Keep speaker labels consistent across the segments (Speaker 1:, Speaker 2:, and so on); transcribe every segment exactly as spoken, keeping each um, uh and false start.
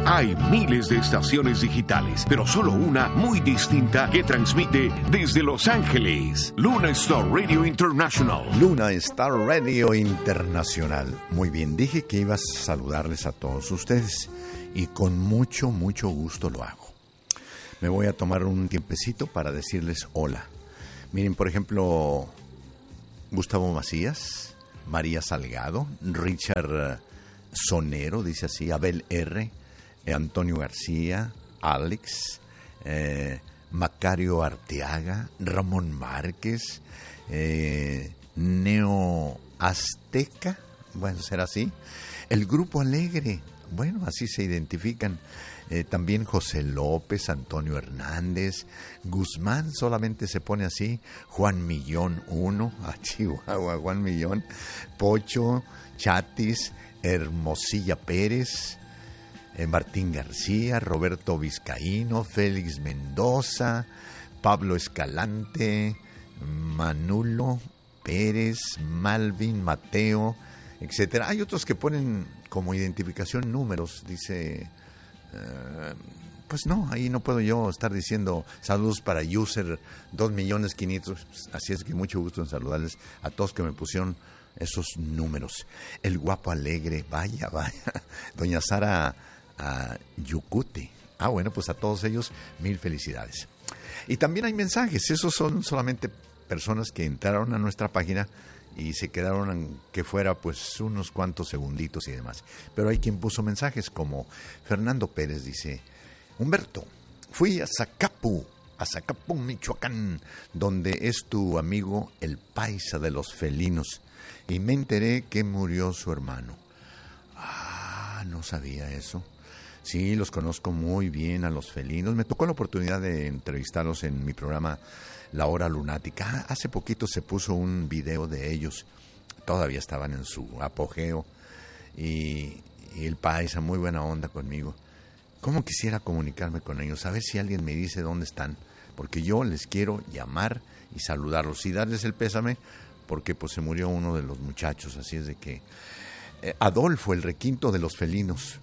Speaker 1: Hay miles de estaciones digitales, pero solo una muy distinta que transmite desde Los Ángeles. Luna Star Radio International.
Speaker 2: Luna Star Radio Internacional. Muy bien, dije que iba a saludarles a todos ustedes y con mucho, mucho gusto lo hago. Me voy a tomar un tiempecito para decirles hola. Miren, por ejemplo, Gustavo Macías, María Salgado, Richard Sonero, dice así, Abel R., Antonio García, Alex, eh, Macario Arteaga, Ramón Márquez, eh, Neo Azteca, bueno, será así, el Grupo Alegre, bueno, así se identifican. Eh, también José López, Antonio Hernández, Guzmán solamente se pone así, Juan Millón uno, a Chihuahua, Juan Millón, Pocho, Chatis, Hermosilla Pérez, eh, Martín García, Roberto Vizcaíno, Félix Mendoza, Pablo Escalante, Manulo Pérez, Malvin, Mateo, etcétera. Hay otros que ponen como identificación números, dice... Uh, pues no, ahí no puedo yo estar diciendo saludos para user dos millones quinientos, así es que mucho gusto en saludarles a todos que me pusieron esos números. El Guapo Alegre, vaya, vaya, doña Sara uh, Yucute, ah bueno, pues a todos ellos mil felicidades. Y también hay mensajes, esos son solamente personas que entraron a nuestra página y se quedaron en que fuera pues unos cuantos segunditos y demás. Pero hay quien puso mensajes como Fernando Pérez, dice: Humberto, fui a Zacapu, a Zacapu, Michoacán, donde es tu amigo el paisa de los felinos, y me enteré que murió su hermano. Ah, no sabía eso. Sí, los conozco muy bien a los felinos. Me tocó la oportunidad de entrevistarlos en mi programa La Hora Lunática. Hace poquito se puso un video de ellos. Todavía estaban en su apogeo. Y, y el paisa, muy buena onda conmigo. ¿Cómo quisiera comunicarme con ellos? A ver si alguien me dice dónde están. Porque yo les quiero llamar y saludarlos y darles el pésame. Porque pues se murió uno de los muchachos. Así es de que... Eh, Adolfo, el requinto de los felinos.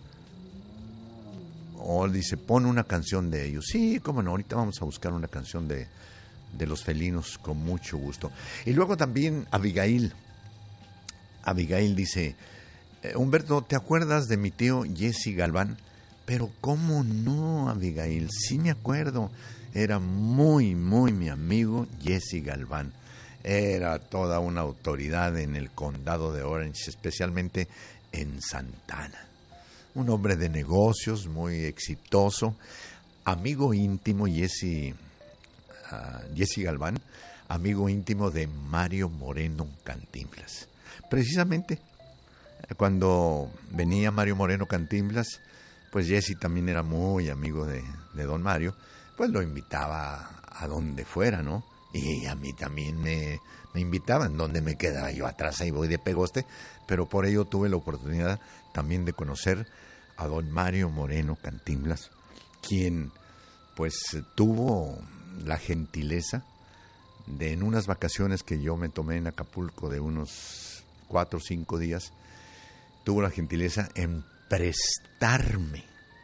Speaker 2: O dice, pon una canción de ellos. Sí, cómo no, ahorita vamos a buscar una canción de, de los felinos con mucho gusto. Y luego también Abigail. Abigail dice, Humberto, ¿te acuerdas de mi tío Jesse Galván? Pero cómo no, Abigail, sí me acuerdo. Era muy, muy mi amigo Jesse Galván. Era toda una autoridad en el condado de Orange, especialmente en Santana. Un hombre de negocios, muy exitoso, amigo íntimo, Jesse, uh, Jesse Galván, amigo íntimo de Mario Moreno Cantinflas. Precisamente, cuando venía Mario Moreno Cantinflas, pues Jesse también era muy amigo de, de don Mario, pues lo invitaba a donde fuera, ¿no? Y a mí también me, me invitaban, donde me quedaba yo atrás, ahí voy de pegoste, pero por ello tuve la oportunidad también de conocer a don Mario Moreno Cantinflas, quien pues tuvo la gentileza de, en unas vacaciones que yo me tomé en Acapulco de unos cuatro o cinco días, tuvo la gentileza en prestarme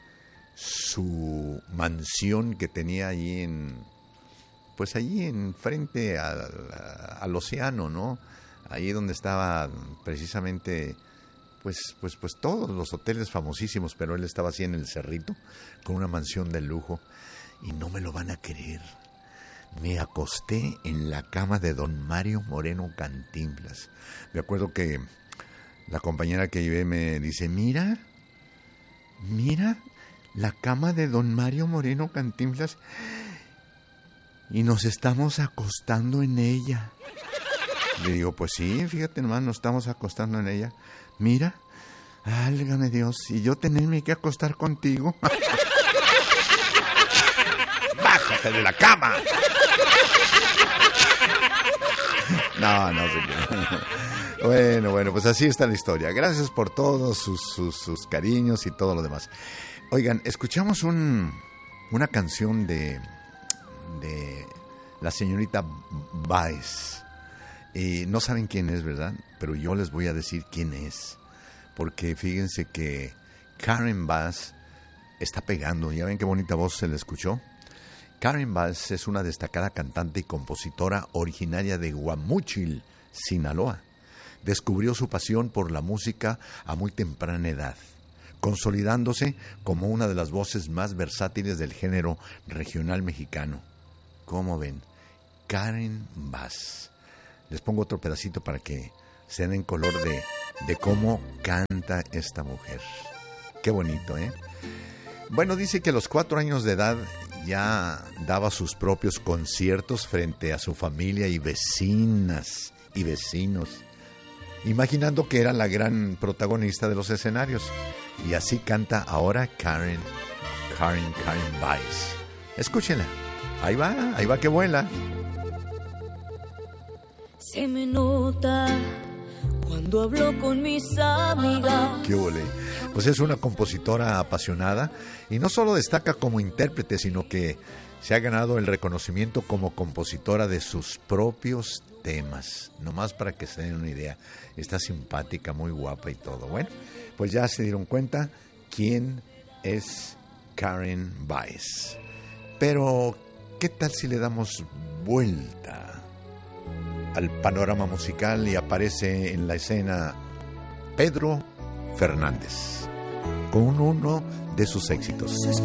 Speaker 2: su mansión que tenía allí en, pues allí en frente al, al océano, ¿no? Allí donde estaba precisamente Pues, pues, pues todos los hoteles famosísimos, pero él estaba así en el cerrito, con una mansión de lujo, y no me lo van a creer. Me acosté en la cama de don Mario Moreno Cantinflas. Me acuerdo que la compañera que llevé me dice, mira, mira, la cama de don Mario Moreno Cantinflas, y nos estamos acostando en ella. Le digo, pues sí, fíjate nomás, nos estamos acostando en ella. Mira, álgame Dios, y yo tenerme que acostar contigo. ¡Bájate de la cama! No, no, señor. Bueno, bueno, pues así está la historia. Gracias por todos sus, sus, sus cariños y todo lo demás. Oigan, escuchamos un, una canción de, de la señorita Baez. Y no saben quién es, ¿verdad? Pero yo les voy a decir quién es. Porque fíjense que Karen Bass está pegando. Ya ven qué bonita voz se le escuchó. Karen Bass es una destacada cantante y compositora originaria de Guamúchil, Sinaloa. Descubrió su pasión por la música a muy temprana edad, consolidándose como una de las voces más versátiles del género regional mexicano. ¿Cómo ven? Karen Bass. Les pongo otro pedacito para que se den en color de, de cómo canta esta mujer. Qué bonito, ¿eh? Bueno, dice que a los cuatro años de edad ya daba sus propios conciertos frente a su familia y vecinas y vecinos, imaginando que era la gran protagonista de los escenarios. Y así canta ahora Karen, Karen, Karen Bass. Escúchenla. Ahí va, ahí va que vuela.
Speaker 3: Se me nota cuando hablo con mis amigas.
Speaker 2: ¡Qué ole! Pues es una compositora apasionada y no solo destaca como intérprete, sino que se ha ganado el reconocimiento como compositora de sus propios temas. Nomás para que se den una idea. Está simpática, muy guapa y todo. Bueno, pues ya se dieron cuenta quién es Karen Bass. Pero, ¿qué tal si le damos vuelta al panorama musical y aparece en la escena Pedro Fernández con uno de sus éxitos?